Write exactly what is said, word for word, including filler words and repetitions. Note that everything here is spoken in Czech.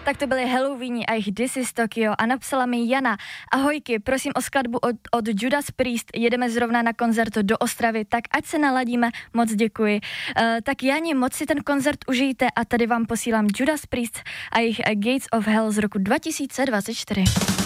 Tak to byly Halloweeni a jejich This is Tokyo a napsala mi Jana. Ahojky, prosím o skladbu od, od Judas Priest, jedeme zrovna na koncert do Ostravy, tak ať se naladíme, moc děkuji. Uh, tak Jani, moc si ten koncert užijte a tady vám posílám Judas Priest a jejich Gates of Hell z roku dva tisíce dvacet čtyři.